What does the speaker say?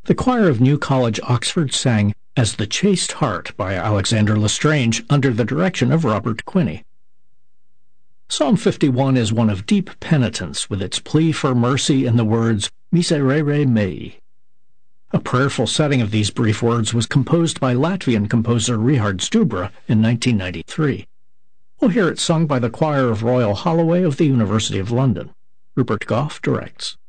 The choir of New College, Oxford sang As the Chaste Heart by Alexander Lestrange under the direction of Robert Quinney. Psalm 51 is one of deep penitence with its plea for mercy in the words Miserere mei. A prayerful setting of these brief words was composed by Latvian composer Richard Stubra in 1993. We'll hear it sung by the choir of Royal Holloway of the University of London. Rupert Goff directs.